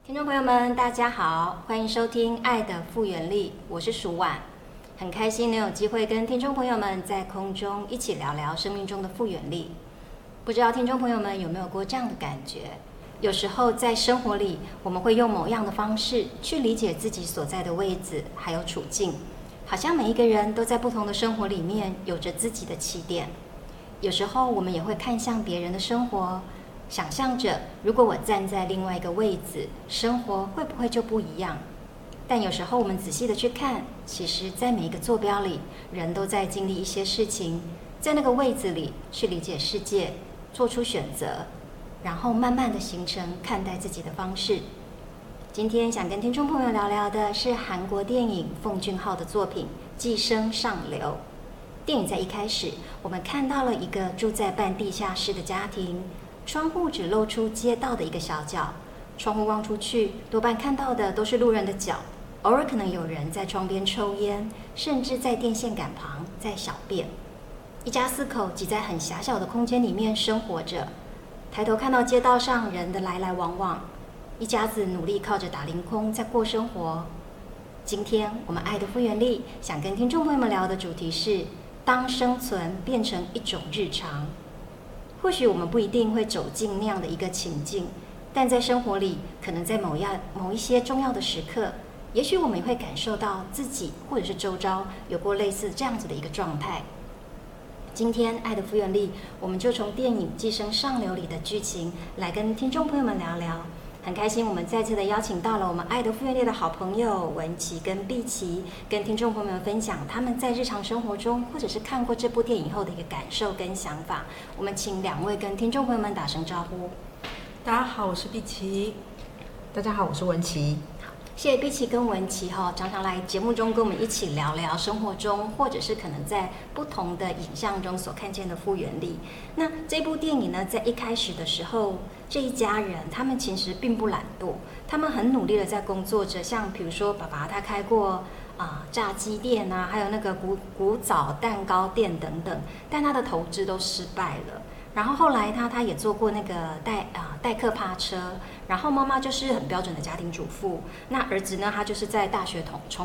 听众朋友们，大家好，欢迎收听《爱的复原力》，我是舒婉，很开心能有机会跟听众朋友们在空中一起聊聊生命中的复原力。不知道听众朋友们有没有过这样的感觉？有时候在生活里，我们会用某样的方式去理解自己所在的位置还有处境，好像每一个人都在不同的生活里面有着自己的起点。有时候我们也会看向别人的生活，想象着如果我站在另外一个位置，生活会不会就不一样？但有时候我们仔细的去看，其实在每一个坐标里，人都在经历一些事情，在那个位置里去理解世界，做出选择，然后慢慢的形成看待自己的方式。今天想跟听众朋友聊聊的是韩国电影奉俊昊的作品《寄生上流》。电影在一开始，我们看到了一个住在半地下室的家庭，窗户只露出街道的一个小角，窗户望出去，多半看到的都是路人的脚，偶尔可能有人在窗边抽烟，甚至在电线杆旁在小便。一家四口挤在很狭小的空间里面生活着，抬头看到街道上人的来来往往，一家子努力靠着打零工在过生活。今天我们爱的复原力想跟听众朋友们聊的主题是当生存变成一种日常。或许我们不一定会走进那样的一个情境，但在生活里，可能在某一些重要的时刻，也许我们也会感受到自己或者是周遭有过类似这样子的一个状态。今天爱的复原力，我们就从电影《寄生上流》里的剧情来跟听众朋友们聊聊。很开心我们再次的邀请到了我们爱的复原力的好朋友文琪跟碧琪，跟听众朋友们分享他们在日常生活中或者是看过这部电影后的一个感受跟想法。我们请两位跟听众朋友们打声招呼。 大家好，我是碧琪。 大家好，我是文琪。 谢谢碧琪跟文琪常常来节目中跟我们一起聊聊生活中或者是可能在不同的影像中所看见的复原力。那这部电影呢，在一开始的时候，这一家人他们其实并不懒惰，他们很努力的在工作着。像比如说爸爸他开过炸鸡店啊，还有那个古早蛋糕店等等，但他的投资都失败了。然后后来他也做过那个代客趴车，然后妈妈就是很标准的家庭主妇，那儿子呢，他就是在大学